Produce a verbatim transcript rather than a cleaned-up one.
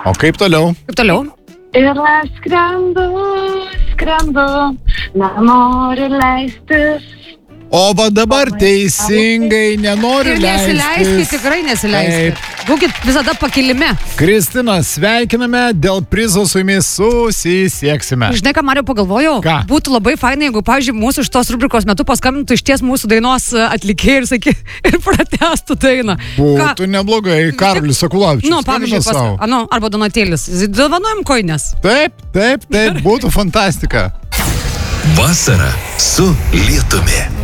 O kaip toliau? Kaip toliau? Ir aš skrendu, skrendu, nenoriu leistis. O va dabar teisingai nenoriu Ir nesileiskit, leistis. tikrai nesileiskit. Būkit visada pakilime. Kristina, sveikiname, dėl prizo su jumis susisieksime. Žinai, ką Mariau pagalvojau? Ką? Būtų labai fainai, jeigu, pavyzdžiui, mūsų šitos rubrikos metu paskambintų išties mūsų dainos atlikėjai ir, saky, ir pratęstų dainą. Būtų neblogai, Karolis Sakulavičius. Nu, pavyzdžiui, pas, anu, arba Donatėlis. Dovanojam koinės. Taip, taip, taip, būtų fantastika. Vasara su lietumi.